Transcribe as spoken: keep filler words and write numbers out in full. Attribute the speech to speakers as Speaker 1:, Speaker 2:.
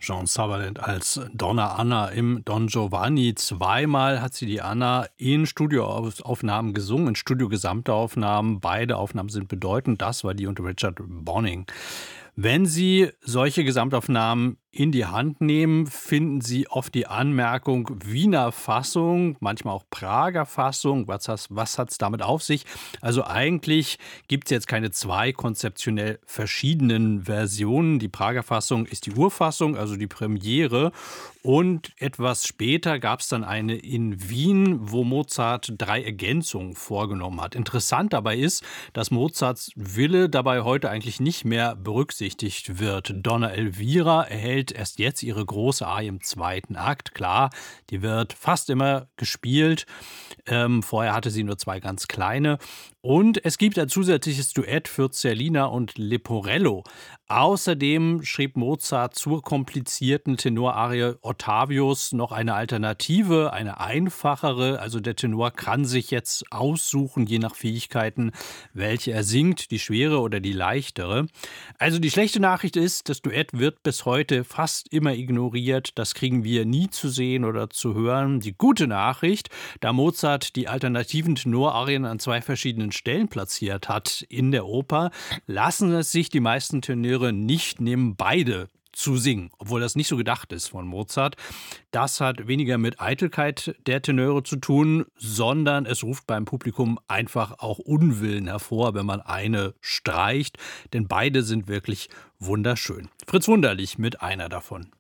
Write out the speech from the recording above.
Speaker 1: Joan Sutherland als Donna Anna im Don Giovanni. Zweimal hat sie die Anna in Studioaufnahmen gesungen, in Studiogesamtaufnahmen. Beide Aufnahmen sind bedeutend. Das war die unter Richard Bonning. Wenn Sie solche Gesamtaufnahmen in die Hand nehmen, finden Sie oft die Anmerkung Wiener Fassung, manchmal auch Prager Fassung. Was, has, was hat es damit auf sich? Also eigentlich gibt es jetzt keine zwei konzeptionell verschiedenen Versionen. Die Prager Fassung ist die Urfassung, also die Premiere. Und etwas später gab es dann eine in Wien, wo Mozart drei Ergänzungen vorgenommen hat. Interessant dabei ist, dass Mozarts Wille dabei heute eigentlich nicht mehr berücksichtigt wird. Donna Elvira erhält erst jetzt ihre große Arie im zweiten Akt. Klar, die wird fast immer gespielt. Ähm, vorher hatte sie nur zwei ganz kleine. Und es gibt ein zusätzliches Duett für Zerlina und Leporello. Außerdem schrieb Mozart zur komplizierten Tenorarie Ottavius noch eine Alternative, eine einfachere. Also der Tenor kann sich jetzt aussuchen, je nach Fähigkeiten, welche er singt, die schwere oder die leichtere. Also die schlechte Nachricht ist, das Duett wird bis heute fast immer ignoriert. Das kriegen wir nie zu sehen oder zu hören. Die gute Nachricht, da Mozart die alternativen Tenorarien an zwei verschiedenen Stellen platziert hat in der Oper, lassen es sich die meisten Tenöre nicht nehmen, beide zu singen, obwohl das nicht so gedacht ist von Mozart. Das hat weniger mit Eitelkeit der Tenöre zu tun, sondern es ruft beim Publikum einfach auch Unwillen hervor, wenn man eine streicht, denn beide sind wirklich wunderschön. Fritz Wunderlich mit einer davon.